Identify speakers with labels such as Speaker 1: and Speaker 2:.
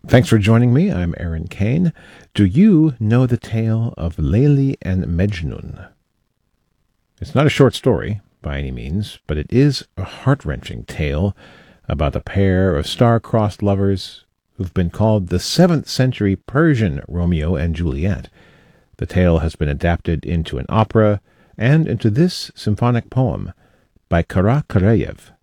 Speaker 1: Thanks for joining me. I'm Aaron Kane. Do you know the tale of Layli and Mejnun? It's not a short story, by any means, but it is a heart-wrenching tale about a pair of star-crossed lovers who've been called the 7th century Persian Romeo and Juliet. The tale has been adapted into an opera and into this symphonic poem by Kara Karayev.